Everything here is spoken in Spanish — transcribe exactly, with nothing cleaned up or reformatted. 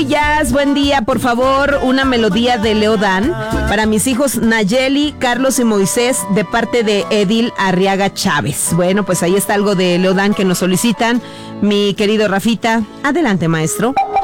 Jazz, buen día, por favor, una melodía de Leodán para mis hijos Nayeli, Carlos y Moisés, de parte de Edil Arriaga Chávez. Bueno, pues ahí está algo de Leodán que nos solicitan, mi querido Rafita. Adelante, maestro.